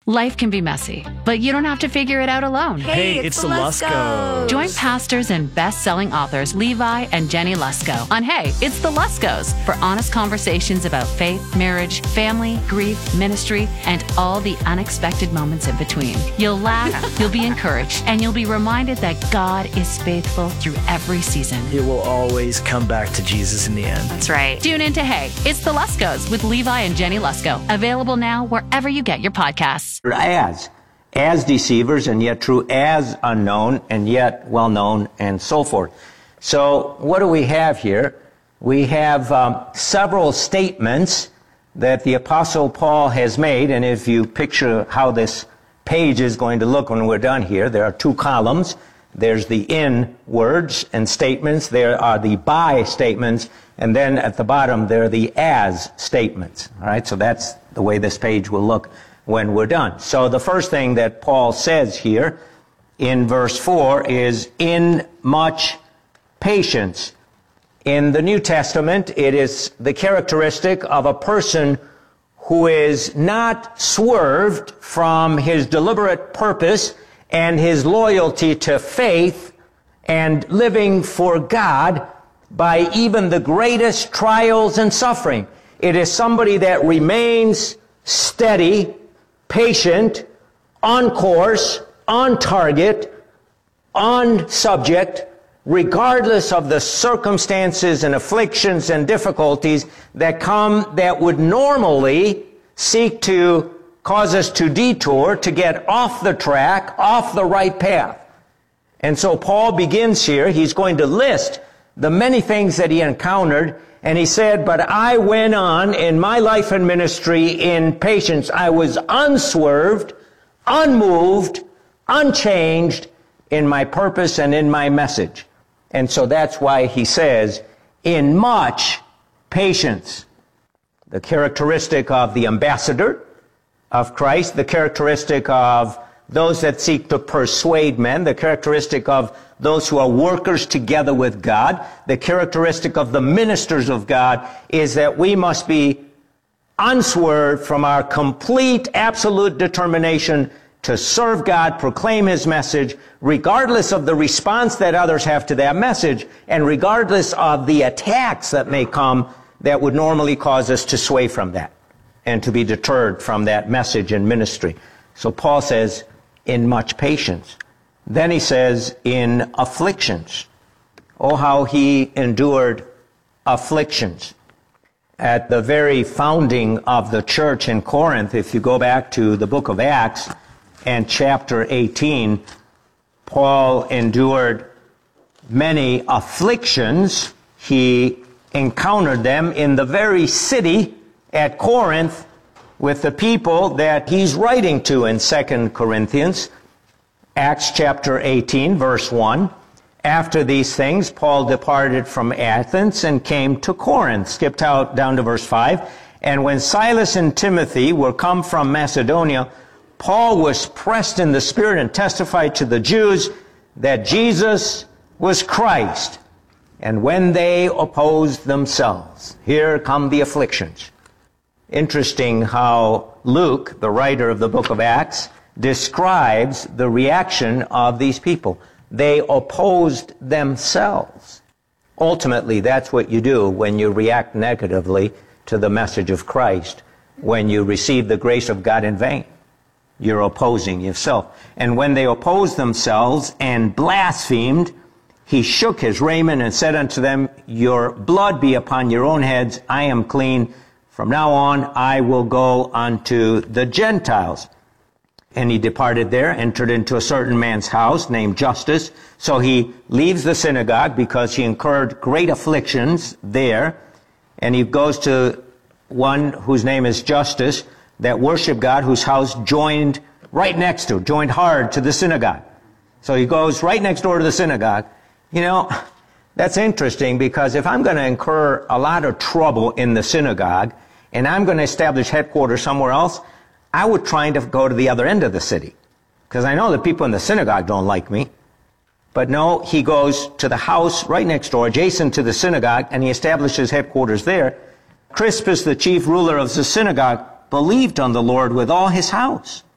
Life can be messy, but you don't have to figure it out alone. Hey, it's the Luskos. Join pastors and best-selling authors Levi and Jenny Lusko on Hey, It's the Luskos for honest conversations about faith, marriage, family, grief, ministry, and all the unexpected moments in between. You'll laugh, you'll be encouraged, and you'll be reminded that God is faithful through every season. It will always come back to Jesus in the end. That's right. Tune in to Hey, It's the Luskos with Levi and Jenny Lusko. Available now wherever you get your podcasts. As deceivers, and yet true, as unknown, and yet well-known, and so forth. So what do we have here? We have several statements that the Apostle Paul has made, and if you picture how this page is going to look when we're done here, there are two columns. There's the in words and statements, there are the by statements, and then at the bottom there are the as statements. All right, so that's the way this page will look when we're done. So the first thing that Paul says here in verse 4 is in much patience. In the New Testament, it is the characteristic of a person who is not swerved from his deliberate purpose and his loyalty to faith and living for God by even the greatest trials and suffering. It is somebody that remains steady, patient, on course, on target, on subject, regardless of the circumstances and afflictions and difficulties that come that would normally seek to cause us to detour, to get off the track, off the right path. And so Paul begins here. He's going to list the many things that he encountered. And he said, but I went on in my life and ministry in patience. I was unswerved, unmoved, unchanged in my purpose and in my message. And so that's why he says, in much patience. The characteristic of the ambassador of Christ, the characteristic of those that seek to persuade men, the characteristic of those who are workers together with God, the characteristic of the ministers of God is that we must be unswerved from our complete, absolute determination to serve God, proclaim His message, regardless of the response that others have to that message, and regardless of the attacks that may come that would normally cause us to sway from that and to be deterred from that message and ministry. So Paul says, in much patience. Then he says, in afflictions. Oh, how he endured afflictions. At the very founding of the church in Corinth, if you go back to the book of Acts and chapter 18, Paul endured many afflictions. He encountered them in the very city at Corinth with the people that he's writing to in 2 Corinthians. Acts chapter 18, verse 1. After these things, Paul departed from Athens and came to Corinth. Skipped out down to verse 5. And when Silas and Timothy were come from Macedonia, Paul was pressed in the Spirit and testified to the Jews that Jesus was Christ. And when they opposed themselves, here come the afflictions. Interesting how Luke, the writer of the book of Acts, describes the reaction of these people. They opposed themselves. Ultimately, that's what you do when you react negatively to the message of Christ, when you receive the grace of God in vain. You're opposing yourself. And when they opposed themselves and blasphemed, he shook his raiment and said unto them, your blood be upon your own heads. I am clean. From now on, I will go unto the Gentiles. And he departed there, entered into a certain man's house named Justus. So he leaves the synagogue because he incurred great afflictions there. And he goes to one whose name is Justus, that worshiped God, whose house joined hard to the synagogue. So he goes right next door to the synagogue. You know, that's interesting because if I'm going to incur a lot of trouble in the synagogue and I'm going to establish headquarters somewhere else, I would try to go to the other end of the city because I know the people in the synagogue don't like me. But no, he goes to the house right next door, adjacent to the synagogue, and he establishes headquarters there. Crispus, the chief ruler of the synagogue, believed on the Lord with all his house.